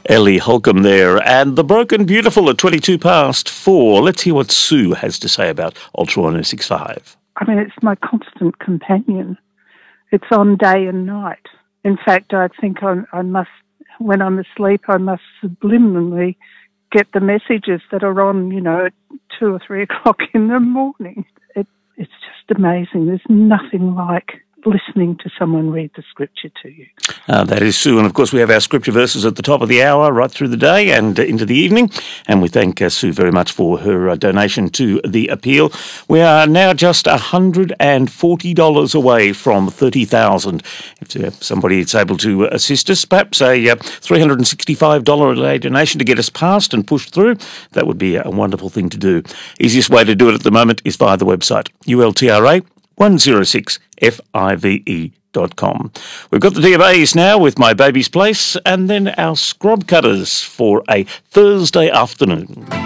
Ellie Holcomb there, and The Broken Beautiful at 4:22. Let's hear what Sue has to say about Ultra 1065. I mean, it's my constant companion. It's on day and night. In fact, I think I must, when I'm asleep, I must subliminally get the messages that are on, at 2 or 3 o'clock in the morning. It's just amazing. There's nothing like listening to someone read the scripture to you. That is Sue, and of course we have our scripture verses at the top of the hour, right through the day and into the evening, and we thank Sue very much for her donation to the appeal. We are now just $140 away from 30,000. If somebody is able to assist us, perhaps a $365 a day donation to get us passed and pushed through, that would be a wonderful thing to do. Easiest way to do it at the moment is via the website, ultra106five.com. We've got the DMAs now with My Baby's Place, and then our Scrub Cutters for a Thursday afternoon.